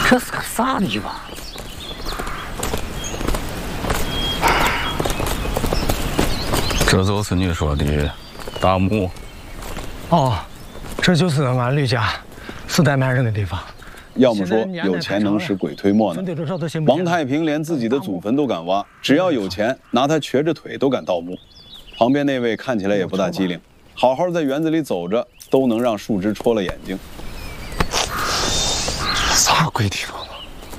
这是个啥地方？ 这就是你说的大墓。 哦，这就是俺吕家世代埋人的地方。 要么说有钱能使鬼推磨呢。王太平连自己的祖坟都敢挖，只要有钱，拿他瘸着腿都敢盗墓。旁边那位看起来也不大机灵，好好在园子里走着，都能让树枝戳了眼睛。 啥鬼地方啊？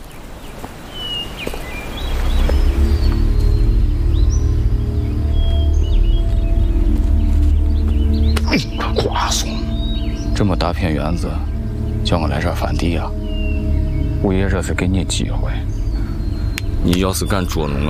瓜怂，这么大片园子，叫我来这儿翻地啊！我也这是给你机会。你要是敢捉弄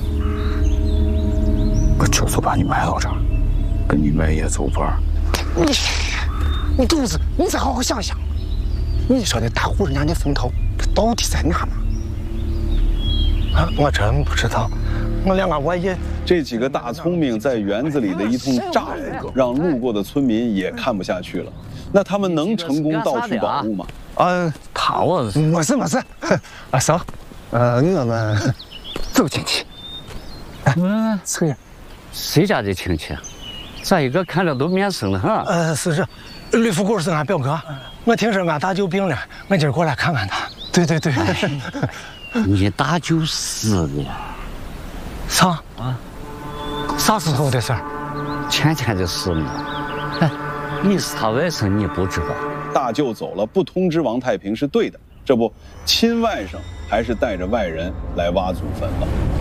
我就是把你埋到这儿，跟你埋也走板。 你犊子，你再好好想想，你说的大户人家的坟头，这到底在哪嘛？啊，我真不知道。我也这几个大聪明在园子里的一通咋呼，让路过的村民也看不下去了。那他们能成功盗取宝物吗？ 他我没事，啊嫂，我们走进去。这样， 谁家的亲戚？咋一个看着都面生的很？ 是这，吕富贵是俺表哥。我听说俺大舅病了，我今儿过来看看他。对。 你大舅死了？ 啥啊？啥时候的事儿？ 前天的事嘛。哎，你是他外甥，你不知道？ 大舅走了，不通知王太平是对的。这不，亲外甥还是带着外人来挖祖坟了。